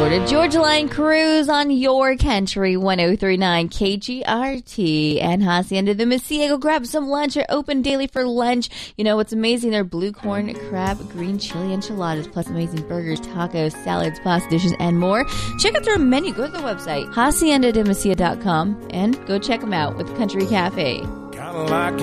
Florida Georgia Line cruise on your country, 1039 KGRT and Hacienda de Mesilla. Go grab some lunch. They're open daily for lunch. You know what's amazing? Their blue corn, crab, green chili enchiladas, plus amazing burgers, tacos, salads, pasta dishes, and more. Check out their menu. Go to their website, haciendademesilla.com, and go check them out with Country Cafe. Kind of like